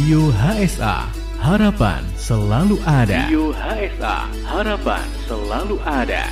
Bio HSA, harapan selalu ada. Bio HSA, harapan selalu ada.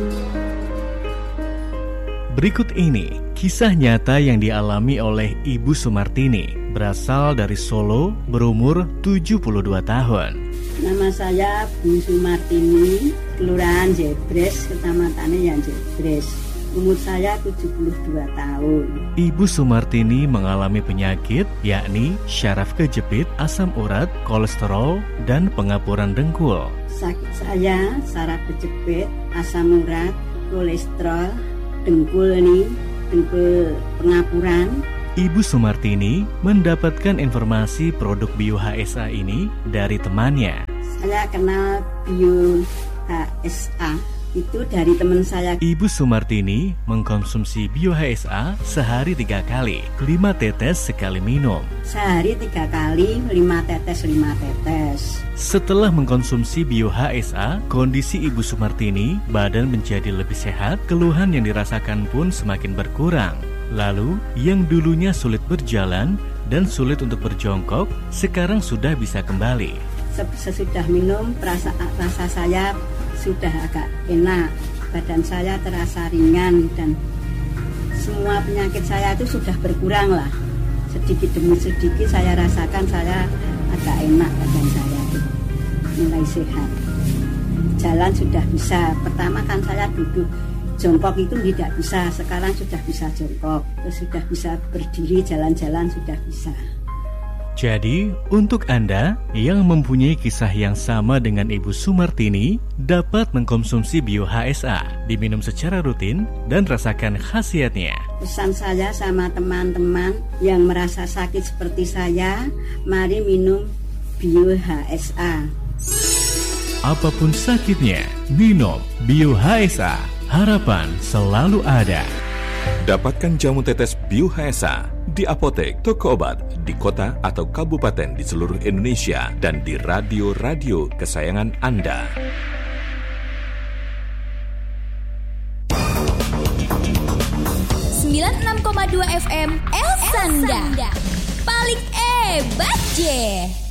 Berikut ini kisah nyata yang dialami oleh Ibu Sumartini, berasal dari Solo, berumur 72 tahun. Nama saya Bu Sumartini, Kelurahan Jebres, Kecamatannya yang Jebres. Umur saya 72 tahun. Ibu Sumartini mengalami penyakit yakni syaraf kejepit, asam urat, kolesterol, dan pengapuran dengkul. Sakit saya saraf kejepit, asam urat, kolesterol, dengkul pengapuran. Ibu Sumartini mendapatkan informasi produk Bio HSA ini dari temannya. Saya kenal Bio HSA itu dari teman saya. Ibu Sumartini mengkonsumsi Bio HSA sehari 3 kali, 5 tetes sekali minum. Sehari 3 kali, 5 tetes. Setelah mengkonsumsi Bio HSA, kondisi Ibu Sumartini badan menjadi lebih sehat, keluhan yang dirasakan pun semakin berkurang. Lalu, yang dulunya sulit berjalan dan sulit untuk berjongkok, sekarang sudah bisa kembali. Sesudah minum, rasa saya sudah agak enak, badan saya terasa ringan dan semua penyakit saya itu sudah berkurang lah. Sedikit demi sedikit saya rasakan saya agak enak, badan saya mulai sehat. Jalan sudah bisa, pertama kan saya duduk, jongkok itu tidak bisa, sekarang sudah bisa jongkok, terus sudah bisa berdiri, jalan-jalan sudah bisa. Jadi, untuk Anda yang mempunyai kisah yang sama dengan Ibu Sumartini, dapat mengkonsumsi Bio HSA, diminum secara rutin, dan rasakan khasiatnya. Pesan saya sama teman-teman yang merasa sakit seperti saya, mari minum Bio HSA. Apapun sakitnya, minum Bio HSA, harapan selalu ada. Dapatkan jamu tetes Bio HSA di apotek, toko obat, di kota atau kabupaten di seluruh Indonesia, dan di radio-radio kesayangan Anda. FM El Sanda. Paling hebat je.